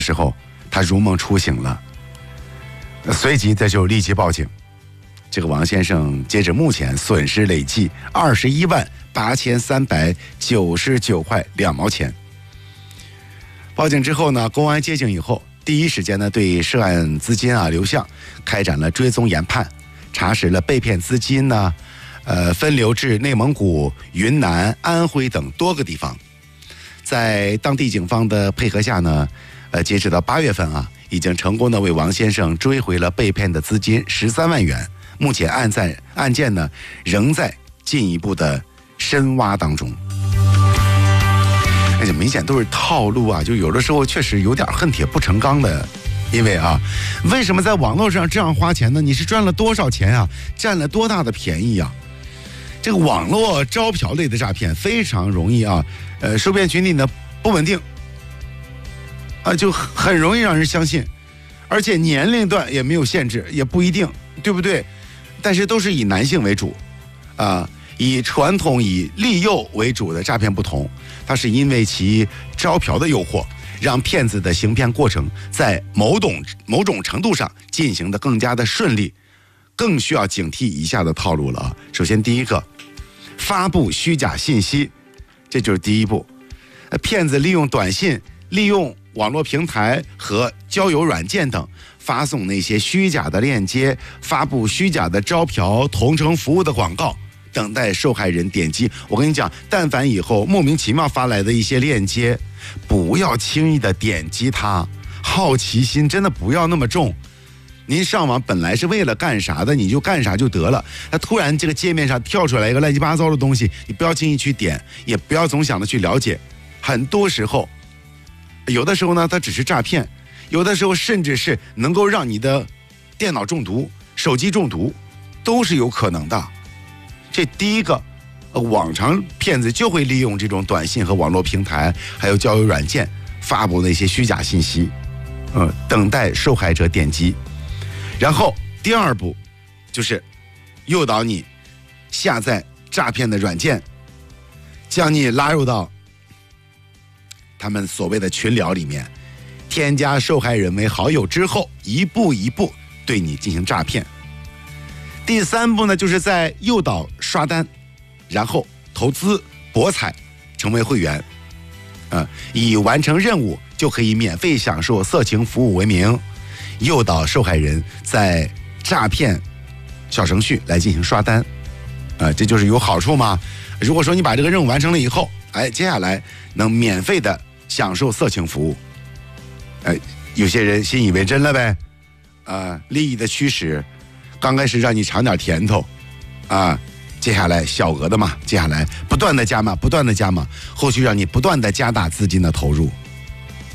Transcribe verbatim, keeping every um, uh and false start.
时候，他如梦初醒了，随即他就立即报警。这个王先生截止目前损失累计二十一万八千三百九十九块两毛钱。报警之后呢，公安接警以后，第一时间呢对涉案资金啊流向开展了追踪研判，查实了被骗资金呢，呃分流至内蒙古、云南、安徽等多个地方。在当地警方的配合下呢，呃，截止到八月份啊，已经成功的为王先生追回了被骗的资金十三万元。目前案在案件呢，仍在进一步的深挖当中。而且明显都是套路啊，就有的时候确实有点恨铁不成钢的。因为啊，为什么在网络上这样花钱呢？你是赚了多少钱啊？占了多大的便宜啊？这个网络招嫖类的诈骗非常容易啊，呃，受骗群体呢不稳定，啊，就很容易让人相信，而且年龄段也没有限制，也不一定，对不对？但是都是以男性为主，啊，以传统以利诱为主的诈骗不同，它是因为其招嫖的诱惑，让骗子的行骗过程在某种某种程度上进行的更加的顺利。更需要警惕以下的套路了啊！首先，第一个，发布虚假信息，这就是第一步。骗子利用短信、利用网络平台和交友软件等，发送那些虚假的链接，发布虚假的招嫖、同城服务的广告，等待受害人点击。我跟你讲，但凡以后莫名其妙发来的一些链接，不要轻易的点击它，好奇心真的不要那么重。您上网本来是为了干啥的，你就干啥就得了。那突然这个界面上跳出来一个乱七八糟的东西，你不要轻易去点，也不要总想着去了解。很多时候，有的时候呢，它只是诈骗，有的时候甚至是能够让你的电脑中毒、手机中毒，都是有可能的。这第一个，往常骗子就会利用这种短信和网络平台，还有交友软件发布那些虚假信息，呃，等待受害者点击。然后第二步就是诱导你下载诈骗的软件，将你拉入到他们所谓的群聊里面，添加受害人为好友之后，一步一步对你进行诈骗。第三步呢，就是在诱导刷单，然后投资博彩成为会员，呃，以完成任务就可以免费享受色情服务为名，诱导受害人在诈骗小程序来进行刷单，呃，这就是有好处吗？如果说你把这个任务完成了以后，哎，接下来能免费的享受色情服务，哎，有些人信以为真了呗，啊、呃，利益的驱使，刚开始让你尝点甜头，啊、呃，接下来小额的嘛，接下来不断的加码，不断的加码，后续让你不断的加大资金的投入。